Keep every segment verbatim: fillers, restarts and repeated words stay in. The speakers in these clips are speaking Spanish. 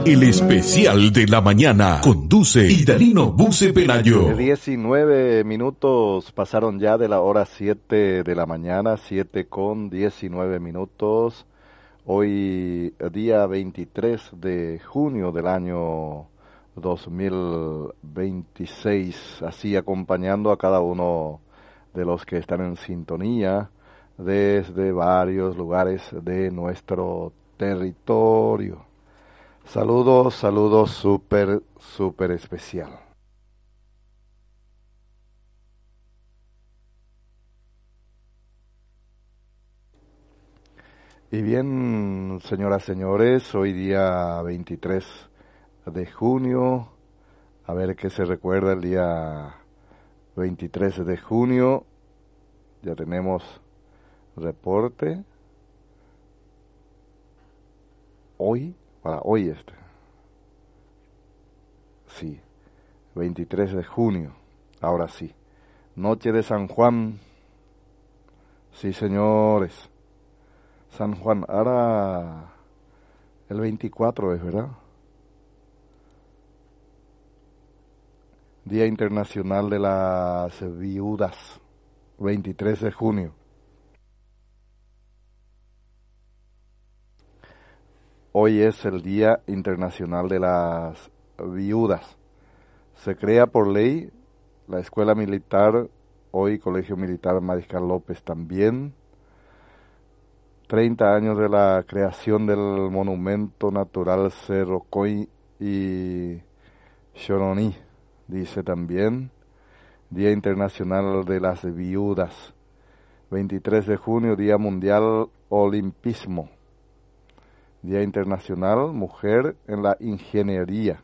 El especial de la mañana conduce Idalino Buce Pelayo. diecinueve minutos pasaron ya de la hora siete de la mañana, siete con diecinueve minutos. Hoy día veintitrés de junio del año dos mil veintiséis, así acompañando a cada uno de los que están en sintonía desde varios lugares de nuestro territorio. Saludos, saludos súper, súper especial. Y bien, señoras, señores, hoy día veintitrés de junio, a ver qué se recuerda el día veintitrés de junio, ya tenemos reporte, hoy, para hoy este, sí, veintitrés de junio, ahora sí, noche de San Juan, sí señores, San Juan, ahora el veinticuatro es, ¿verdad? Día Internacional de las Viudas, veintitrés de junio. Hoy es el Día Internacional de las Viudas. Se crea por ley la Escuela Militar, hoy Colegio Militar Mariscal López también. treinta años de la creación del Monumento Natural Cerro Coy y Choroní, dice también. Día Internacional de las Viudas. veintitrés de junio, Día Mundial Olimpismo. Día Internacional Mujer en la Ingeniería.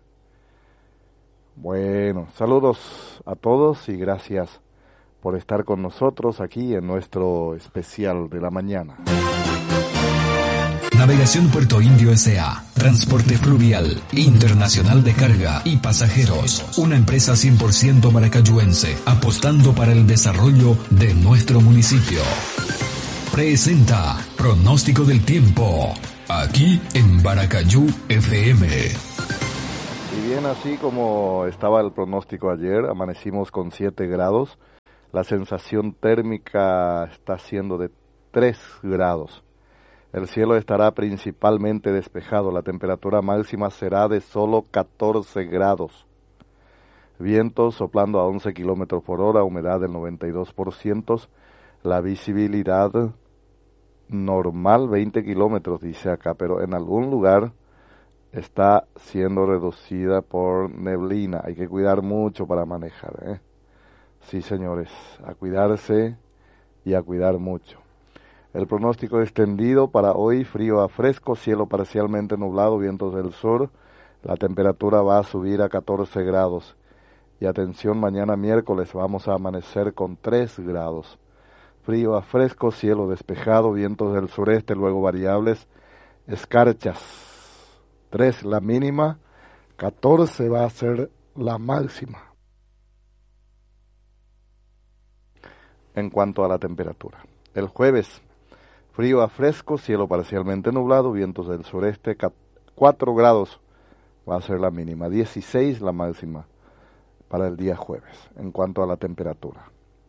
Bueno, saludos a todos y gracias por estar con nosotros aquí en nuestro especial de la mañana. Navegación Puerto Indio S A Transporte Fluvial Internacional de Carga y Pasajeros. Una empresa cien por ciento maracayuense, apostando para el desarrollo de nuestro municipio. Presenta Pronóstico del Tiempo, aquí en Baracayú F M. Y bien, así como estaba el pronóstico ayer, amanecimos con siete grados. La sensación térmica está siendo de tres grados. El cielo estará principalmente despejado. La temperatura máxima será de solo catorce grados. Vientos soplando a once kilómetros por hora, humedad del noventa y dos por ciento. La visibilidad normal veinte kilómetros, dice acá, pero en algún lugar está siendo reducida por neblina. Hay que cuidar mucho para manejar, ¿eh? Sí, señores, a cuidarse y a cuidar mucho. El pronóstico extendido para hoy, frío a fresco, cielo parcialmente nublado, vientos del sur. La temperatura va a subir a catorce grados. Y atención, mañana miércoles vamos a amanecer con tres grados. Frío a fresco, cielo despejado, vientos del sureste, luego variables, escarchas. tres la mínima, catorce va a ser la máxima. En cuanto a la temperatura. El jueves, frío a fresco, cielo parcialmente nublado, vientos del sureste, cuatro grados va a ser la mínima, dieciséis la máxima para el día jueves, en cuanto a la temperatura.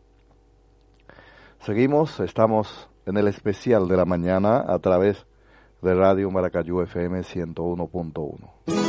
Seguimos, estamos en el especial de la mañana a través de Radio Maracayú F M ciento uno punto uno.